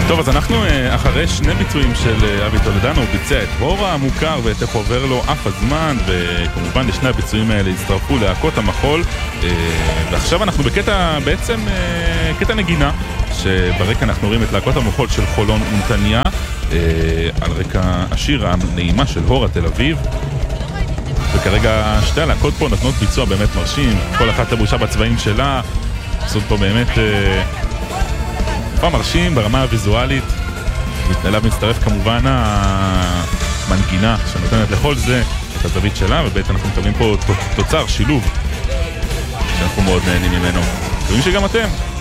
טוב, אז אנחנו אחרי שני ביצועים של אבי טולדנו, הוא ביצע את הורה המוכר ואת איך עובר לו אף הזמן, וכמובן לשני הביצועים האלה הצטרפו להקות המחול, ועכשיו אנחנו בקטע, בעצם קטע נגינה, שברקע אנחנו רואים את להקות המחול של חולון ונתניה, על רקע השיר הנעימה של הורה תל אביב, וכרגע שתי הלהקות פה נתנות ביצוע באמת מרשים, כל אחת לבושה בצבעים שלה, עושות פה באמת מרשים ברמה הוויזואלית, אליו מצטרף כמובן המנגינה שנותנת לכל זה את הזווית שלה, ובעצם אנחנו מקבלים פה תוצר, שילוב שאנחנו מאוד נהנים ממנו. קוראים שגם אתם